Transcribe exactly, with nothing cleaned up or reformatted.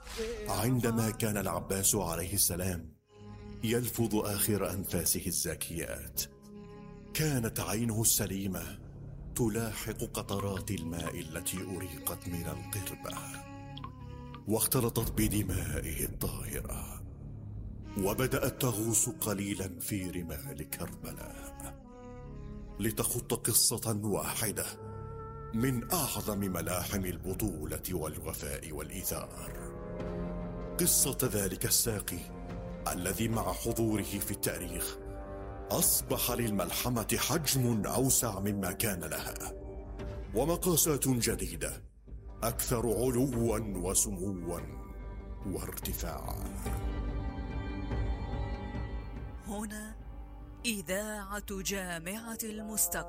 عندما كان العباس عليه السلام يلفظ آخر أنفاسه الزاكيات، كانت عينه السليمة تلاحق قطرات الماء التي أريقت من القربة واختلطت بدمائه الطاهرة، وبدأت تغوص قليلا في رمال كربلاء لتخط قصة واحدة من أعظم ملاحم البطولة والوفاء والإيثار، قصة ذلك الساقي الذي مع حضوره في التاريخ أصبح للملحمة حجم أوسع مما كان لها، ومقاسات جديدة أكثر علوا وسموا وارتفاعا. هنا إذاعة جامعة المستقبل.